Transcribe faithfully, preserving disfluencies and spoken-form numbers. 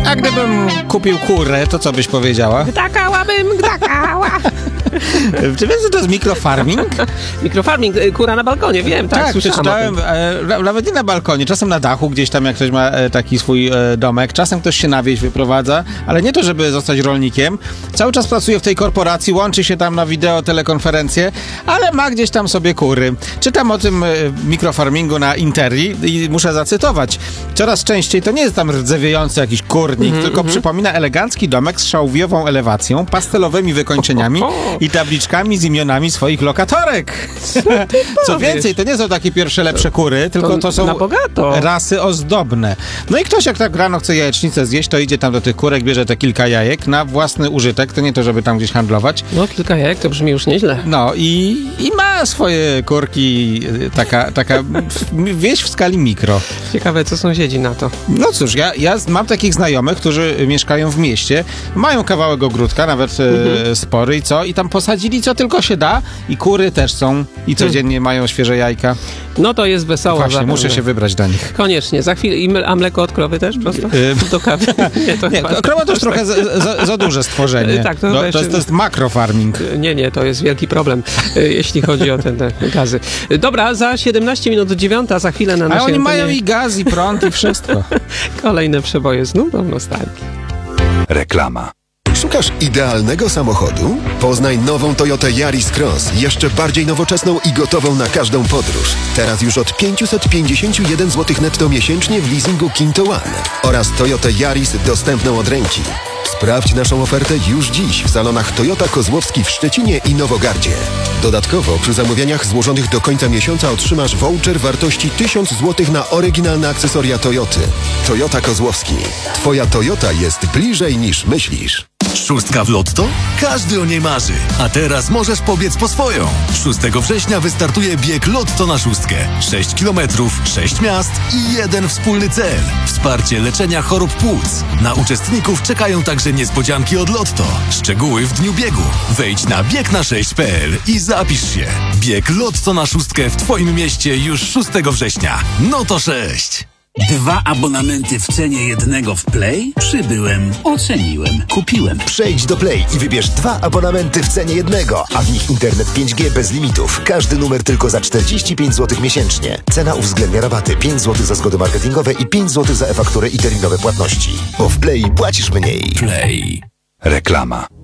A gdybym kupił kurę, to co byś powiedziała? Gdakałabym, gdakała. Czy wiesz, że to jest mikrofarming? Mikrofarming, kura na balkonie, wiem, tak, Tak, słyszałem przeczytałem, e, nawet nie na balkonie, czasem na dachu, gdzieś tam jak ktoś ma e, taki swój e, domek, czasem ktoś się na wieś wyprowadza, ale nie to, żeby zostać rolnikiem. Cały czas pracuje w tej korporacji, łączy się tam na wideo, telekonferencje, ale ma gdzieś tam sobie kury. Czytam o tym e, mikrofarmingu na Interi i muszę zacytować. Coraz częściej to nie jest tam rdzewiejący jakiś kurnik, mm-hmm, tylko mm-hmm. przypomina elegancki domek z szałwiową elewacją, pastelowymi wykończeniami i tabliczkami z imionami swoich lokatorek. Co więcej, to nie są takie pierwsze lepsze kury, tylko to, to są rasy ozdobne. No i ktoś jak tak rano chce jajecznicę zjeść, to idzie tam do tych kurek, bierze te kilka jajek na własny użytek, to nie to, żeby tam gdzieś handlować. No kilka jajek to brzmi już nieźle. No i, i ma swoje kurki, taka, taka wieś w skali mikro. Ciekawe, co sąsiedzi na to. No cóż, ja, ja mam takich znajomych, którzy mieszkają w mieście, mają kawałek ogródka, nawet mhm. e, spory i co, i tam posadzili co tylko się da i kury też są i codziennie hmm. mają świeże jajka. No to jest wesoło. Właśnie, zapewne. muszę się wybrać do nich. Koniecznie. Za chwilę. A mleko od krowy też prosto? Do kawy? Nie, to nie krowa to już trochę za, za, za duże stworzenie. Tak, to, no, jeszcze... to, jest, to jest makrofarming. Nie, nie, to jest wielki problem, jeśli chodzi o te, te gazy. Dobra, za siedemnaście minut do dziewiąta, za chwilę na naszej A oni antenie... mają i gaz, i prąd, i wszystko. Kolejne przeboje znów do nostalgii. Reklama. Szukasz idealnego samochodu? Poznaj nową Toyota Yaris Cross, jeszcze bardziej nowoczesną i gotową na każdą podróż. Teraz już od pięćset pięćdziesiąt jeden złotych netto miesięcznie w leasingu Kinto One oraz Toyota Yaris dostępną od ręki. Sprawdź naszą ofertę już dziś w salonach Toyota Kozłowski w Szczecinie i Nowogardzie. Dodatkowo przy zamówieniach złożonych do końca miesiąca otrzymasz voucher wartości tysiąc złotych na oryginalne akcesoria Toyoty. Toyota Kozłowski. Twoja Toyota jest bliżej niż myślisz. Szóstka w Lotto? Każdy o niej marzy. A teraz możesz pobiec po swoją. szóstego września wystartuje bieg Lotto na szóstkę. sześć kilometrów, sześć miast i jeden wspólny cel. Wsparcie leczenia chorób płuc. Na uczestników czekają także niespodzianki od Lotto. Szczegóły w dniu biegu. Wejdź na bieg na sześć kropka p l i zapisz się. Bieg Lotto na szóstkę w Twoim mieście już szóstego września. No to sześć. Dwa abonamenty w cenie jednego w Play? Przybyłem, oceniłem, kupiłem. Przejdź do Play i wybierz dwa abonamenty w cenie jednego, a w nich internet pięć G bez limitów. Każdy numer tylko za czterdzieści pięć złotych miesięcznie. Cena uwzględnia rabaty pięć złotych za zgody marketingowe i pięć złotych za e-fakturę i terminowe płatności. Bo w Play płacisz mniej. Play. Reklama.